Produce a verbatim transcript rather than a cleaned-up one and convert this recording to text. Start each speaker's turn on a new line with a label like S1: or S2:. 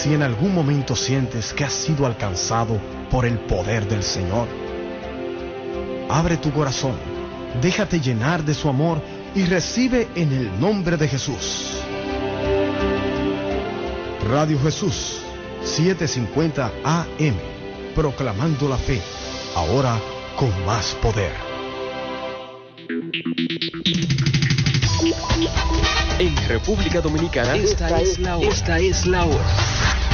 S1: Si en algún momento sientes que has sido alcanzado por el poder del Señor, abre tu corazón, déjate llenar de su amor y recibe en el nombre de Jesús. Radio Jesús, setecientos cincuenta A M, proclamando la fe, ahora con más poder.
S2: En República Dominicana, esta es la hora. Esta es la hora.